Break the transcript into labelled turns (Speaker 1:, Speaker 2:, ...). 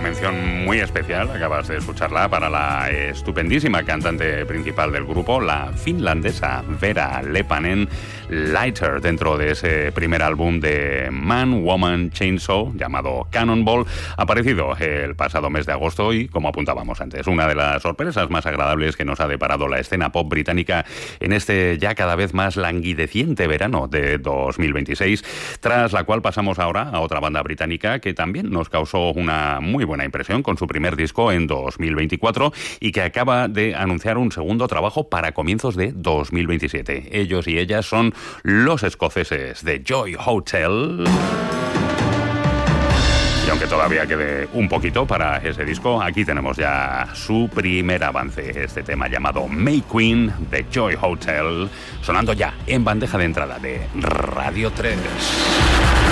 Speaker 1: mención muy especial, acabas de escucharla, para la estupendísima cantante principal del grupo, la finlandesa Vera Leppänen, Lighter, dentro de ese primer álbum de Man, Woman, Chainsaw, llamado Cannonball, aparecido el pasado mes de agosto y, como apuntábamos antes, una de las sorpresas más agradables que nos ha deparado la escena pop británica en este ya cada vez más languideciente verano de 2026, tras la cual pasamos ahora a otra banda británica que también nos causó una muy buena impresión con su primer disco en 2024 y que acaba de anunciar un segundo trabajo para comienzos de 2027. Ellos y ellas son los escoceses de Joy Hotel. Y aunque todavía quede un poquito para ese disco, aquí tenemos ya su primer avance, este tema llamado May Queen de Joy Hotel, sonando ya en bandeja de entrada de Radio 3.